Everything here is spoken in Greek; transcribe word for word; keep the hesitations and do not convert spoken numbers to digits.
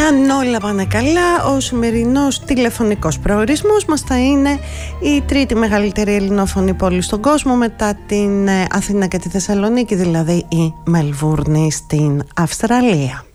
Αν όλα πάνε καλά, ο σημερινός τηλεφωνικός προορισμός μας θα είναι η τρίτη μεγαλύτερη ελληνόφωνη πόλη στον κόσμο μετά την Αθήνα και τη Θεσσαλονίκη, δηλαδή η Μελβούρνη στην Αυστραλία.